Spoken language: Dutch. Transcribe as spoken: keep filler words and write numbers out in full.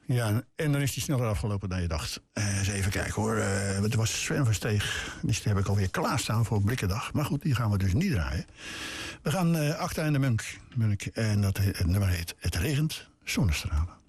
Ja, en dan is die sneller afgelopen dan je dacht. Uh, eens even kijken hoor. Uh, het was Sven Versteeg. Dus die heb ik alweer klaarstaan voor Blikkendag. Maar goed, die gaan we dus niet draaien. We gaan uh, Acta en de Munnik. Munnik en dat het nummer heet Het regent zonnestralen.